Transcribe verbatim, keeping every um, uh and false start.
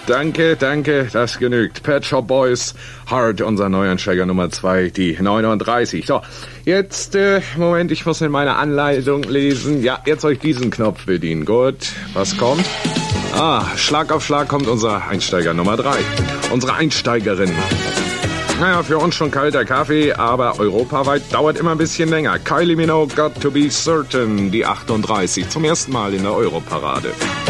Danke, danke, das genügt. Pet Shop Boys, Hard, unser Neuansteiger Nummer zwei, die neununddreißig. So, jetzt, äh, Moment, ich muss in meine Anleitung lesen. Ja, jetzt soll ich diesen Knopf bedienen. Gut, was kommt? Ah, Schlag auf Schlag kommt unser Einsteiger Nummer drei. Unsere Einsteigerin. Naja, für uns schon kalter Kaffee, aber europaweit dauert immer ein bisschen länger. Kylie Minogue, Got to be Certain, die achtunddreißig, zum ersten Mal in der Europarade.